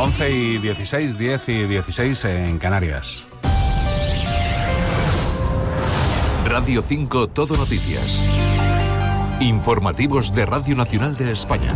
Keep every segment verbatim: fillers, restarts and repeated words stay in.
once y dieciséis, diez y dieciséis en Canarias. Radio cinco Todo Noticias. Informativos de Radio Nacional de España.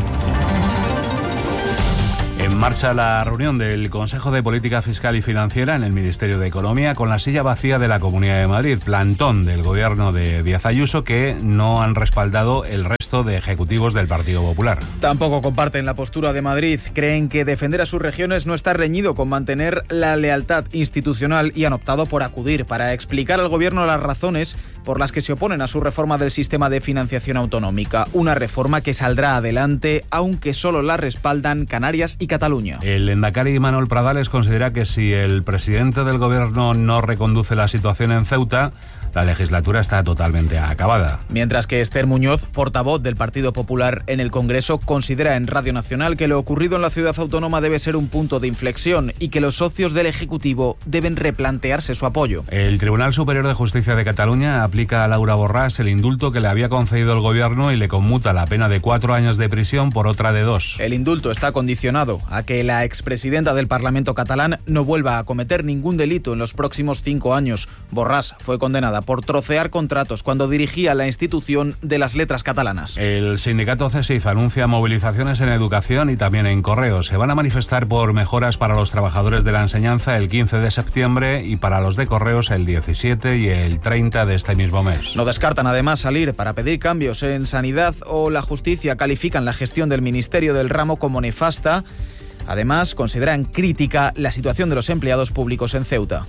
En marcha la reunión del Consejo de Política Fiscal y Financiera en el Ministerio de Economía con la silla vacía de la Comunidad de Madrid, plantón del gobierno de Díaz Ayuso que no han respaldado el resto de ejecutivos del Partido Popular. Tampoco comparten la postura de Madrid, creen que defender a sus regiones no está reñido con mantener la lealtad institucional y han optado por acudir para explicar al gobierno las razones por las que se oponen a su reforma del sistema de financiación autonómica, una reforma que saldrá adelante aunque solo la respaldan Canarias y Cataluña. El lehendakari Manuel Pradales considera que si el presidente del gobierno no reconduce la situación en Ceuta, la legislatura está totalmente acabada. Mientras que Esther Muñoz, portavoz del Partido Popular en el Congreso, considera en Radio Nacional que lo ocurrido en la ciudad autónoma debe ser un punto de inflexión y que los socios del Ejecutivo deben replantearse su apoyo. El Tribunal Superior de Justicia de Cataluña aplica a Laura Borràs el indulto que le había concedido el gobierno y le conmuta la pena de cuatro años de prisión por otra de dos. El indulto está condicionado a que la expresidenta del Parlamento catalán no vuelva a cometer ningún delito en los próximos cinco años. Borràs fue condenada por trocear contratos cuando dirigía la institución de las letras catalanas. El sindicato CESIF anuncia movilizaciones en educación y también en correos. Se van a manifestar por mejoras para los trabajadores de la enseñanza el quince de septiembre y para los de correos el diecisiete y el treinta de este mismo mes. No descartan además salir para pedir cambios en sanidad o la justicia. Califican la gestión del Ministerio del Ramo como nefasta. Además, consideran crítica la situación de los empleados públicos en Ceuta.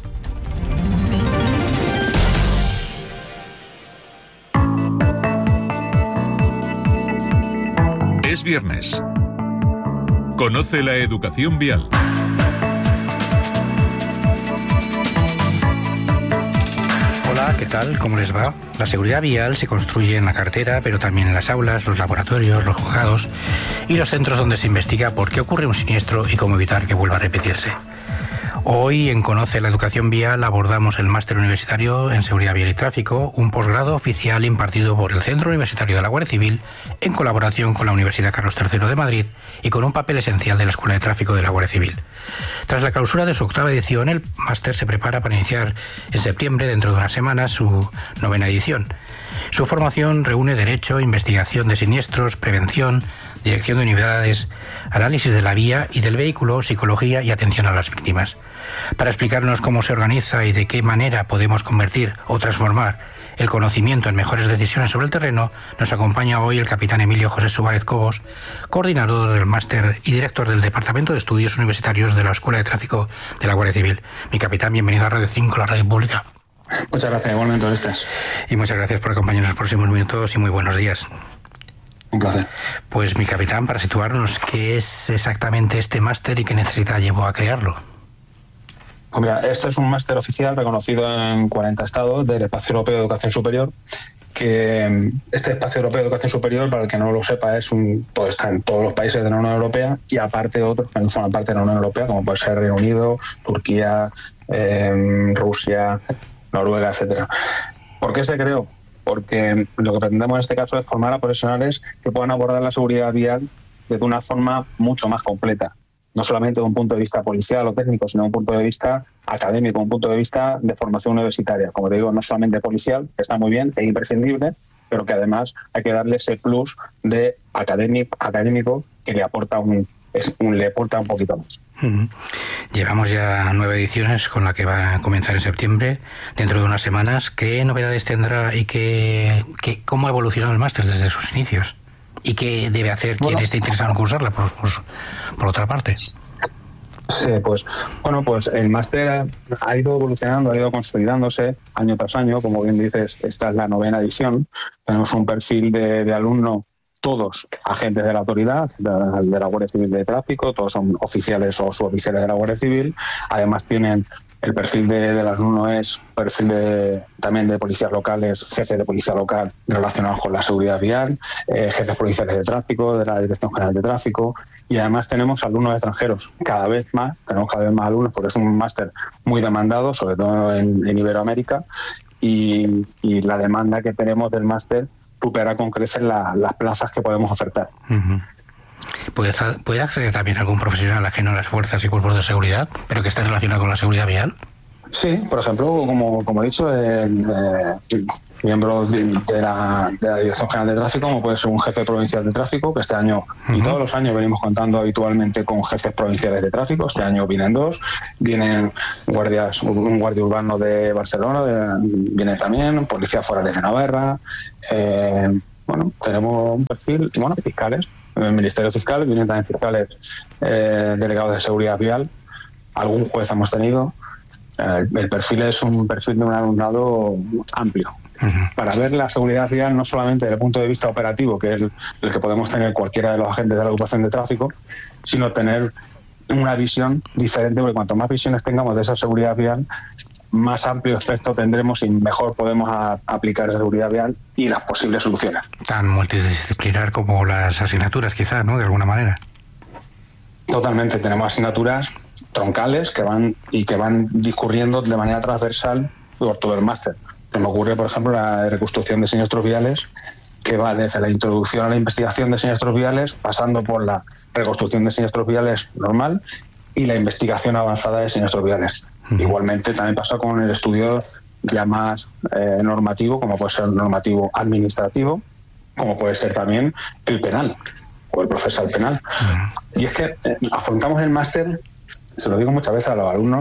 Es viernes. Conoce la educación vial. Hola, ¿qué tal? ¿Cómo les va? La seguridad vial se construye en la carretera, pero también en las aulas, los laboratorios, los juzgados y los centros donde se investiga por qué ocurre un siniestro y cómo evitar que vuelva a repetirse. Hoy en Conoce la Educación Vial abordamos el Máster Universitario en Seguridad Vial y Tráfico, un posgrado oficial impartido por el Centro Universitario de la Guardia Civil en colaboración con la Universidad Carlos tercero de Madrid y con un papel esencial de la Escuela de Tráfico de la Guardia Civil. Tras la clausura de su octava edición, el máster se prepara para iniciar en septiembre, dentro de unas semanas, su novena edición. Su formación reúne derecho, investigación de siniestros, prevención, dirección de unidades, análisis de la vía y del vehículo, psicología y atención a las víctimas. Para explicarnos cómo se organiza y de qué manera podemos convertir o transformar el conocimiento en mejores decisiones sobre el terreno, nos acompaña hoy el capitán Emilio José Suárez Cobos, coordinador del máster y director del Departamento de Estudios Universitarios de la Escuela de Tráfico de la Guardia Civil. Mi capitán, bienvenido a Radio cinco, la radio pública. Muchas gracias, igualmente, Orestes. Y muchas gracias por acompañarnos en los próximos minutos y muy buenos días. Un placer. Pues mi capitán, para situarnos, ¿qué es exactamente este máster y qué necesidad llevó a crearlo? Pues mira, esto es un máster oficial reconocido en cuarenta estados del Espacio Europeo de Educación Superior, que este Espacio Europeo de Educación Superior, para el que no lo sepa, es un pues está en todos los países de la Unión Europea y aparte otros que no forman parte de la Unión Europea, como puede ser Reino Unido, Turquía, eh, Rusia, Noruega, etcétera. ¿Por qué se creó? Porque lo que pretendemos en este caso es formar a profesionales que puedan abordar la seguridad vial de una forma mucho más completa. No solamente de un punto de vista policial o técnico, sino de un punto de vista académico, un punto de vista de formación universitaria. Como te digo, no solamente policial, que está muy bien, es imprescindible, pero que además hay que darle ese plus de académico, académico que le aporta un, es un, le aporta un poquito más. Uh-huh. Llevamos ya nueve ediciones con la que va a comenzar en septiembre, dentro de unas semanas. ¿Qué novedades tendrá y qué, qué, cómo ha evolucionado el máster desde sus inicios? ¿Y qué debe hacer quien bueno, esté interesado en cursarla, por, por, por otra parte? Sí, pues bueno, pues el máster ha ido evolucionando, ha ido consolidándose año tras año. Como bien dices, esta es la novena edición. Tenemos un perfil de, de alumno, todos agentes de la autoridad, de, de la Guardia Civil de Tráfico, todos son oficiales o suboficiales de la Guardia Civil. Además tienen el perfil de, del alumno es perfil de, también de policías locales, jefes de policía local relacionados con la seguridad vial, eh, jefes policiales de tráfico, de la Dirección General de Tráfico, y además tenemos alumnos extranjeros, cada vez más, tenemos cada vez más alumnos, porque es un máster muy demandado, sobre todo en, en Iberoamérica, y, y la demanda que tenemos del máster supera con creces la, las plazas que podemos ofertar. Uh-huh. ¿Puede, ¿Puede acceder también algún profesional ajeno a las fuerzas y cuerpos de seguridad, pero que esté relacionado con la seguridad vial? Sí, por ejemplo, como, como he dicho, eh, eh, miembros de, de, la, de la Dirección General de Tráfico, como puede ser un jefe provincial de tráfico, que este año, uh-huh. y todos los años venimos contando habitualmente con jefes provinciales de tráfico. Este año vienen dos, vienen guardias, un guardia urbano de Barcelona, de, viene también, policías forales de Navarra, eh, bueno, tenemos un perfil, bueno, fiscales, en el Ministerio Fiscal, vienen también fiscales eh, delegados de seguridad vial, algún juez hemos tenido. El perfil es un perfil de un alumnado amplio. Uh-huh. Para ver la seguridad vial no solamente desde el punto de vista operativo, que es el, el que podemos tener cualquiera de los agentes de la ocupación de tráfico, sino tener una visión diferente, porque cuanto más visiones tengamos de esa seguridad vial, más amplio espectro tendremos y mejor podemos a, aplicar esa seguridad vial y las posibles soluciones. Tan multidisciplinar como las asignaturas, quizás, ¿no? De alguna manera. Totalmente. Tenemos asignaturas troncales que van y que van discurriendo de manera transversal por todo el máster. Se me ocurre, por ejemplo, la reconstrucción de siniestros viales, que va desde la introducción a la investigación de siniestros viales, pasando por la reconstrucción de siniestros viales normal y la investigación avanzada de siniestros viales. Uh-huh. Igualmente también pasa con el estudio ya más eh, normativo, como puede ser el normativo administrativo, como puede ser también el penal o el procesal penal. Uh-huh. Y es que eh, afrontamos el máster, se lo digo muchas veces a los alumnos,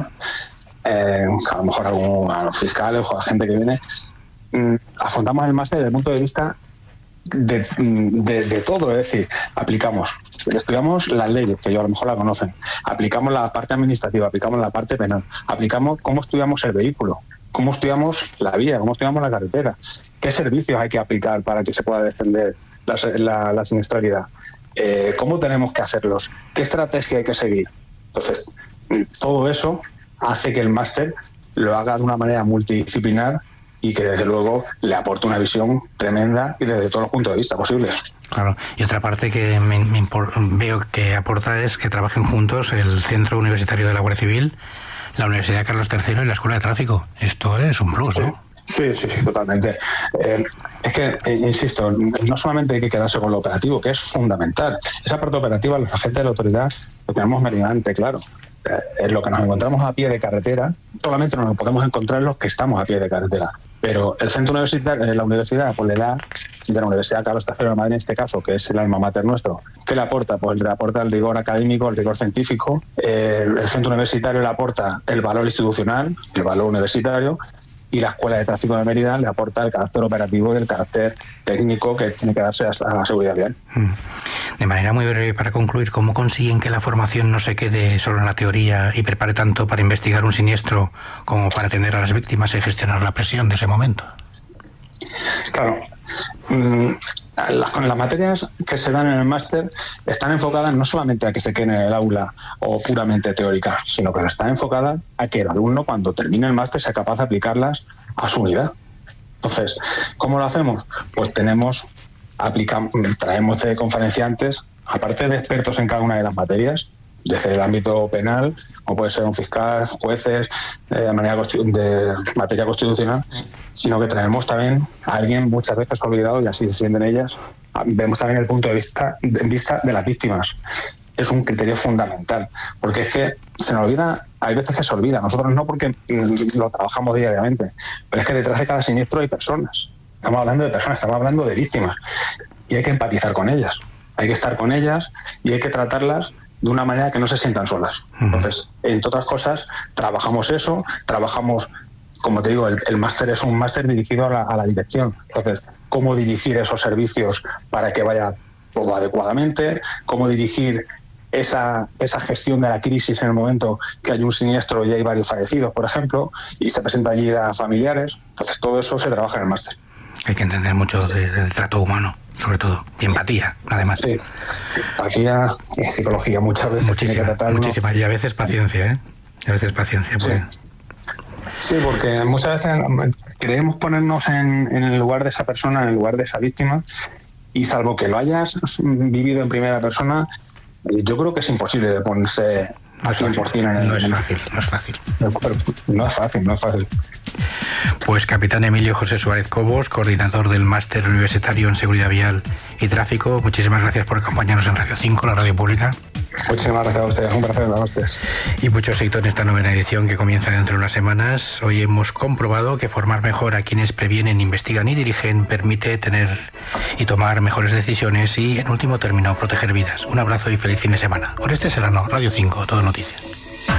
eh, a lo mejor a, algún, a los fiscales o a la gente que viene, mm, afrontamos el máster desde el punto de vista de, de, de todo, es decir, aplicamos, estudiamos las leyes, que yo a lo mejor la conocen, aplicamos la parte administrativa, aplicamos la parte penal, aplicamos cómo estudiamos el vehículo, cómo estudiamos la vía, cómo estudiamos la carretera, qué servicios hay que aplicar para que se pueda defender la, la, la siniestralidad, eh, cómo tenemos que hacerlos, qué estrategia hay que seguir. Entonces, todo eso hace que el máster lo haga de una manera multidisciplinar y que desde luego le aporte una visión tremenda y desde todos los puntos de vista posibles. Claro, y otra parte que me, me impor, veo que aporta es que trabajen juntos el Centro Universitario de la Guardia Civil, la Universidad Carlos tercero y la Escuela de Tráfico. Esto es un plus, ¿no? Sí, sí, sí, totalmente. Eh, es que, eh, insisto, no solamente hay que quedarse con lo operativo, que es fundamental. Esa parte operativa, los agentes de la autoridad lo tenemos meridianamente claro. Eh, es lo que nos encontramos a pie de carretera, solamente nos lo podemos encontrar los que estamos a pie de carretera. Pero el centro universitario, la universidad, pues le da, de la Universidad Carlos tercero de Madrid en este caso, que es el alma mater nuestro, ¿qué le aporta? Pues le aporta el rigor académico, el rigor científico. Eh, el centro universitario le aporta el valor institucional, el valor universitario, y la Escuela de Tráfico de Mérida le aporta el carácter operativo y el carácter técnico que tiene que darse a la seguridad vial. De manera muy breve, para concluir, ¿cómo consiguen que la formación no se quede solo en la teoría y prepare tanto para investigar un siniestro como para atender a las víctimas y gestionar la presión de ese momento? Claro. Las, las materias que se dan en el máster están enfocadas no solamente a que se quede en el aula o puramente teórica, sino que están enfocadas a que el alumno cuando termine el máster sea capaz de aplicarlas a su unidad. Entonces, ¿cómo lo hacemos? Pues tenemos, aplicamos, traemos de conferenciantes, aparte de expertos en cada una de las materias, desde el ámbito penal, como puede ser un fiscal, jueces, eh, de, manera de materia constitucional, sino que traemos también a alguien muchas veces olvidado, y así se sienten ellas. Vemos también el punto de vista, de vista de las víctimas. Es un criterio fundamental, porque es que se nos olvida, hay veces que se olvida, nosotros no porque lo trabajamos diariamente, pero es que detrás de cada siniestro hay personas. Estamos hablando de personas, estamos hablando de víctimas, y hay que empatizar con ellas, hay que estar con ellas y hay que tratarlas de una manera que no se sientan solas. Entonces, entre otras cosas, trabajamos eso, trabajamos, como te digo, el, el máster es un máster dirigido a la, a la dirección. Entonces, cómo dirigir esos servicios para que vaya todo adecuadamente, cómo dirigir esa, esa gestión de la crisis en el momento que hay un siniestro y hay varios fallecidos, por ejemplo, y se presenta allí a familiares. Entonces, todo eso se trabaja en el máster. Hay que entender mucho de, de trato humano, sobre todo, y empatía, además. Sí, empatía y psicología muchas veces. Muchísima, tiene que tratarlo. muchísima, y a veces paciencia, ¿eh? Y a veces paciencia. Sí. Pues. Sí, porque muchas veces queremos ponernos en, en el lugar de esa persona, en el lugar de esa víctima, y salvo que lo hayas vivido en primera persona, yo creo que es imposible ponerse No es fácil, no es fácil, no es fácil. No es fácil, no es fácil. Pues capitán Emilio José Suárez Cobos, coordinador del Máster Universitario en Seguridad Vial y Tráfico, muchísimas gracias por acompañarnos en Radio cinco, la radio pública. Muchísimas gracias a ustedes, un placer a ustedes. Y mucho éxito en esta novena edición que comienza dentro de unas semanas. Hoy hemos comprobado que formar mejor a quienes previenen, investigan y dirigen permite tener y tomar mejores decisiones y, en último término, proteger vidas. Un abrazo y feliz fin de semana. Oreste Serrano, Radio cinco, Todo Noticias.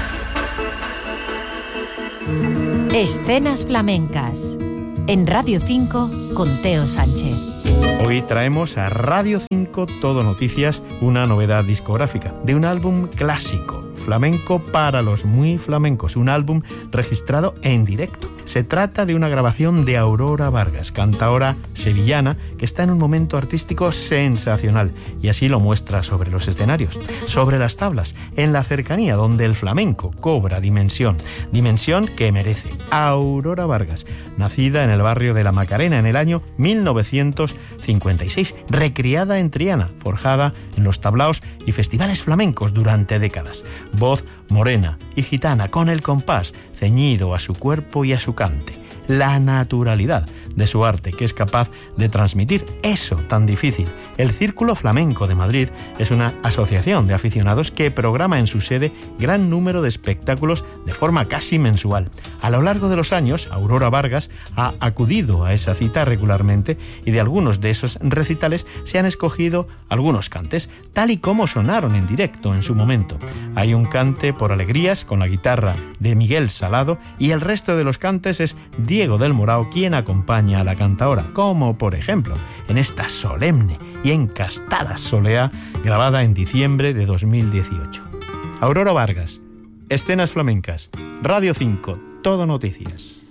Escenas flamencas en Radio cinco con Teo Sánchez. Hoy traemos a Radio cinco Todo Noticias una novedad discográfica de un álbum clásico, flamenco para los muy flamencos, un álbum registrado en directo. Se trata de una grabación de Aurora Vargas, cantaora sevillana que está en un momento artístico sensacional y así lo muestra sobre los escenarios, sobre las tablas, en la cercanía donde el flamenco cobra dimensión, dimensión que merece. Aurora Vargas, nacida en el barrio de La Macarena en el año mil novecientos cincuenta y seis, recriada en Triana, forjada en los tablaos y festivales flamencos durante décadas. Voz morena y gitana con el compás ceñido a su cuerpo y a su cante. La naturalidad de su arte que es capaz de transmitir eso tan difícil. El Círculo Flamenco de Madrid es una asociación de aficionados que programa en su sede gran número de espectáculos de forma casi mensual. A lo largo de los años, Aurora Vargas ha acudido a esa cita regularmente y de algunos de esos recitales se han escogido algunos cantes, tal y como sonaron en directo en su momento. Hay un cante por alegrías con la guitarra de Miguel Salado y el resto de los cantes es Diego del Morao quien acompaña a la cantaora, como por ejemplo en esta solemne y encastada soleá grabada en diciembre de dos mil dieciocho. Aurora Vargas, Escenas Flamencas, Radio cinco, Todo Noticias.